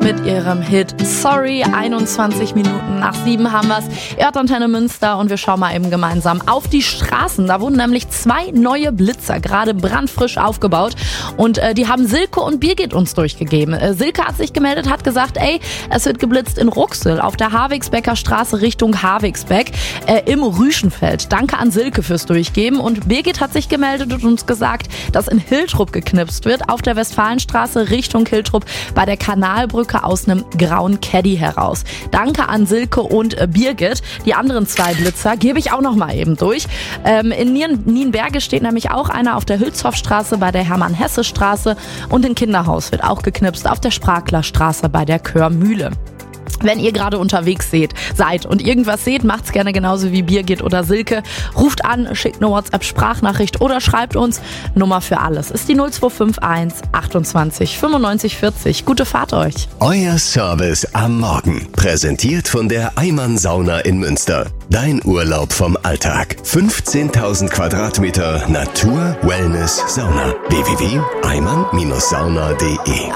mit ihrem Hit Sorry. 21 Minuten nach 7 haben wir's. Ihr hört Antenne Münster und wir schauen mal eben gemeinsam auf die Straßen. Da wurden nämlich 2 neue Blitzer gerade brandfrisch aufgebaut und die haben Silke und Birgit uns durchgegeben. Silke hat sich gemeldet, hat gesagt, es wird geblitzt in Ruxel auf der Havigsbecker Straße Richtung Havigsbeck im Rüschenfeld. Danke an Silke fürs Durchgeben. Und Birgit hat sich gemeldet und uns gesagt, dass in Hiltrup geknipst wird auf der Westfalenstraße Richtung Hiltrup bei der Kanalbrücke aus einem grauen Caddy heraus. Danke an Silke und Birgit. Die anderen 2 Blitzer gebe ich auch noch mal eben durch. In Nienberge steht nämlich auch einer auf der Hülshoffstraße bei der Hermann-Hesse-Straße und in Kinderhaus wird auch geknipst auf der Sprachlerstraße bei der Körmühle. Wenn ihr gerade unterwegs seid und irgendwas seht, macht's gerne genauso wie Birgit oder Silke. Ruft an, schickt eine WhatsApp-Sprachnachricht oder schreibt uns. Nummer für alles ist die 0251 28 95 40. Gute Fahrt euch. Euer Service am Morgen. Präsentiert von der Eimann Sauna in Münster. Dein Urlaub vom Alltag. 15.000 Quadratmeter Natur, Wellness, Sauna. www.eimann-sauna.de